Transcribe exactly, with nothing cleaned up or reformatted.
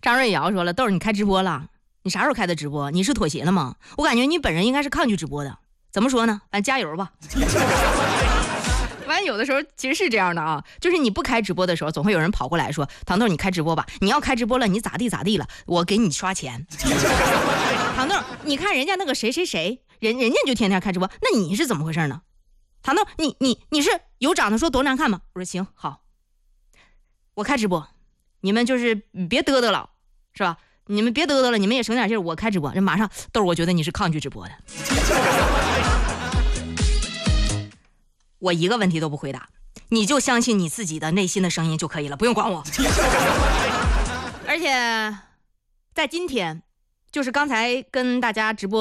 张瑞瑶说了，豆儿你开直播了，你啥时候开的直播？你是妥协了吗？我感觉你本人应该是抗拒直播的。怎么说呢？反正加油吧。完有的时候其实是这样的啊，就是你不开直播的时候，总会有人跑过来说：“糖豆，你开直播吧，你要开直播了，你咋地咋地了，我给你刷钱。”糖豆，你看人家那个谁谁谁，人人家就天天开直播，那你是怎么回事呢？糖豆，你你你是有长得说多难看吗？我说行好，我开直播，你们就是别嘚嘚了，是吧？你们别嘚嘚了，你们也省点劲儿，我开直播，这马上豆，我觉得你是抗拒直播的。我一个问题都不回答，你就相信你自己的内心的声音就可以了，不用管我。而且在今天，就是刚才跟大家直播